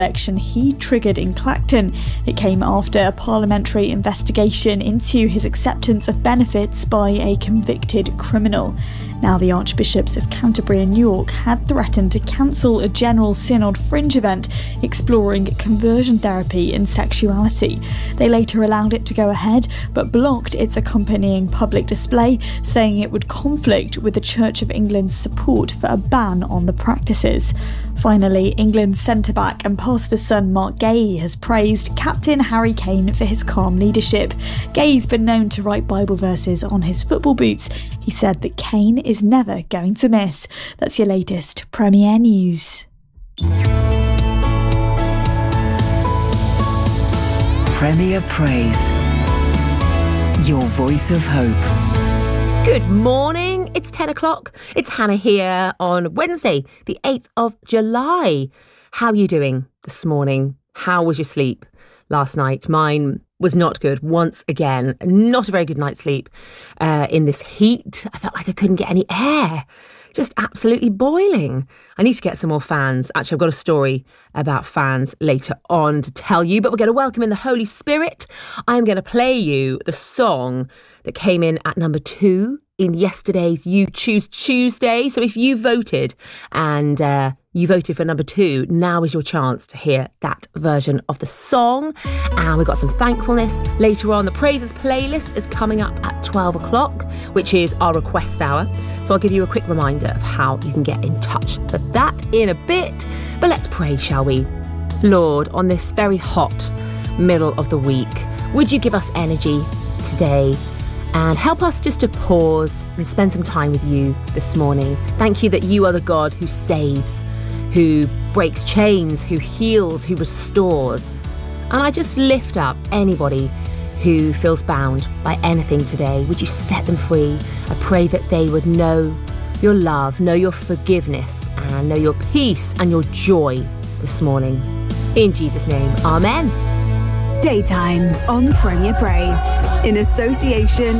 election he triggered in Clacton. It came after a parliamentary investigation into his acceptance of benefits by a convicted criminal. Now, the Archbishops of Canterbury and York had threatened to cancel a General Synod fringe event exploring conversion therapy and sexuality. They later allowed it to go ahead, but blocked its accompanying public display, saying it would conflict with the Church of England's support for a ban on the practices. Finally, England's centre-back and pastor's son Mark Gay has praised Captain Harry Kane for his calm leadership. Gay's been known to write Bible verses on his football boots. He said that Kane is never going to miss. That's your latest Premier News. Premier Praise. Your voice of hope. Good morning. It's 10 o'clock. It's Hannah here on Wednesday, the 8th of July. How are you doing this morning? How was your sleep last night? Mine was not good. Once again, not a very good night's sleep in this heat. I felt like I couldn't get any air. Just absolutely boiling. I need to get some more fans. Actually, I've got a story about fans later on to tell you, but we're going to welcome in the Holy Spirit. I'm going to play you the song that came in at number 2 in yesterday's You Choose Tuesday. So if you voted and you voted for number 2, now is your chance to hear that version of the song. And we've got some thankfulness later on. The Praises playlist is coming up at 12 o'clock, which is our request hour. So I'll give you a quick reminder of how you can get in touch for that in a bit. But let's pray, shall we? Lord, on this very hot middle of the week, would you give us energy today and help us just to pause and spend some time with you this morning? Thank you that you are the God who saves, who breaks chains, who heals, who restores. And I just lift up anybody who feels bound by anything today. Would you set them free? I pray that they would know your love, know your forgiveness, and know your peace and your joy this morning. In Jesus' name, amen. Daytime on Premier Praise, in association